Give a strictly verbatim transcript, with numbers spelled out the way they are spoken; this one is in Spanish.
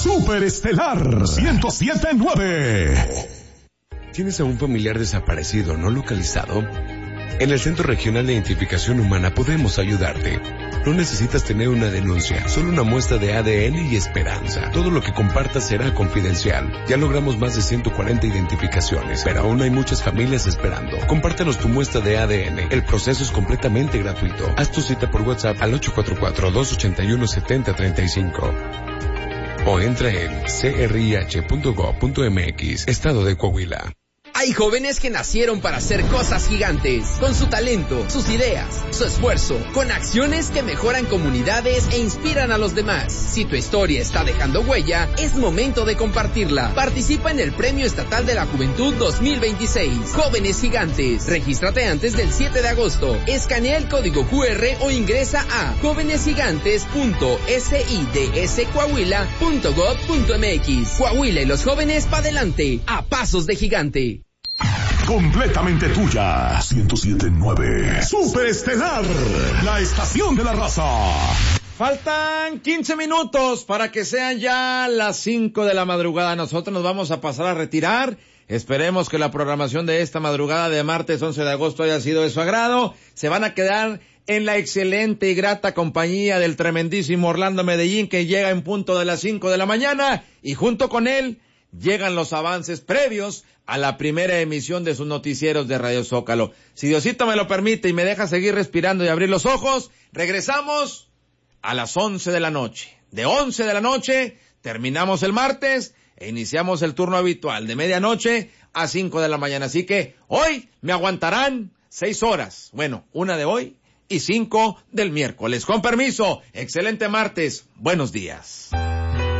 Superestelar ciento siete punto nueve. ¿Tienes a un familiar desaparecido no localizado? En el Centro Regional de Identificación Humana podemos ayudarte. No necesitas tener una denuncia, solo una muestra de A D N y esperanza. Todo lo que compartas será confidencial. Ya logramos más de ciento cuarenta identificaciones, pero aún hay muchas familias esperando. Compártenos tu muestra de A D N. El proceso es completamente gratuito. Haz tu cita por WhatsApp al ocho cuatro cuatro, dos ocho uno, siete cero tres cinco. O entra en c r i h punto gov punto m x, Estado de Coahuila. Hay jóvenes que nacieron para hacer cosas gigantes, con su talento, sus ideas, su esfuerzo, con acciones que mejoran comunidades e inspiran a los demás. Si tu historia está dejando huella, es momento de compartirla. Participa en el Premio Estatal de la Juventud dos mil veintiséis. Jóvenes Gigantes. Regístrate antes del siete de agosto. Escanea el código cu erre o ingresa a jóvenes gigantes punto sids coahuila punto gov punto m x. Coahuila y los jóvenes pa' adelante, a pasos de gigante. Completamente tuya. ciento siete punto nueve. Superestelar, la estación de la raza. Faltan quince minutos para que sean ya las cinco de la madrugada. Nosotros nos vamos a pasar a retirar. Esperemos que la programación de esta madrugada de martes once de agosto haya sido de su agrado. Se van a quedar en la excelente y grata compañía del tremendísimo Orlando Medellín, que llega en punto de las cinco de la mañana, y junto con él llegan los avances previos a la primera emisión de sus noticieros de Radio Zócalo. Si Diosito me lo permite y me deja seguir respirando y abrir los ojos, regresamos a las once de la noche. De once de la noche terminamos el martes e iniciamos el turno habitual de medianoche a cinco de la mañana. Así que hoy me aguantarán seis horas. Bueno, una de hoy y cinco del miércoles. Con permiso, excelente martes. Buenos días.